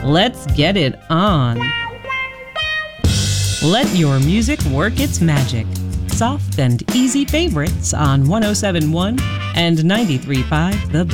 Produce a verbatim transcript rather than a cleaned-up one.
Let's get it on. Let your music work its magic. Soft and easy favorites on one oh seven point one and ninety-three point five The Bay.